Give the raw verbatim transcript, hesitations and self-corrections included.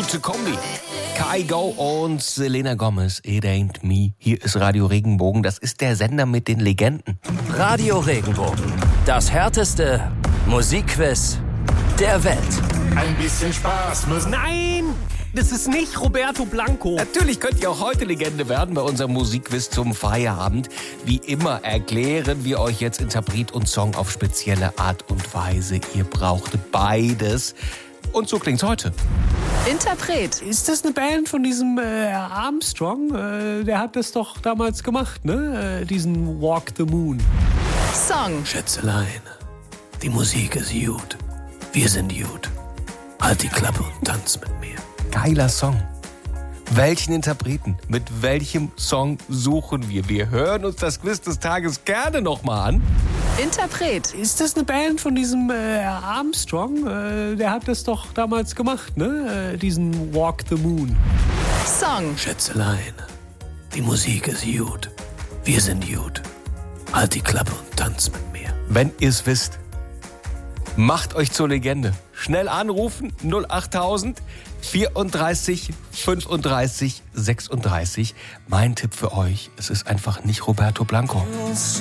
gute Kombi. Kygo und Selena Gomez, It Ain't Me. Hier ist Radio Regenbogen, das ist der Sender mit den Legenden. Radio Regenbogen, das härteste Musikquiz der Welt. Ein bisschen Spaß muss... Nein, das ist nicht Roberto Blanco. Natürlich könnt ihr auch heute Legende werden bei unserem Musikquiz zum Feierabend. Wie immer erklären wir euch jetzt Interpret und Song auf spezielle Art und Weise. Ihr braucht beides. Und so klingt's heute. Interpret. Ist das eine Band von diesem äh, Armstrong? Äh, der hat das doch damals gemacht, ne? Äh, diesen Walk the Moon. Song. Schätzelein, die Musik ist gut. Wir sind gut. Halt die Klappe und tanz mit mir. Geiler Song. Welchen Interpreten, mit welchem Song suchen wir? Wir hören uns das Quiz des Tages gerne nochmal an. Interpret. Ist das eine Band von diesem äh, Armstrong? Äh, der hat das doch damals gemacht, ne? Äh, diesen Walk the Moon. Song. Schätzelein, die Musik ist gut. Wir sind gut. Halt die Klappe und tanz mit mir. Wenn ihr es wisst, macht euch zur Legende. Schnell anrufen, null achttausend vierunddreißig fünfunddreißig sechsunddreißig. Mein Tipp für euch, es ist einfach nicht Roberto Blanco.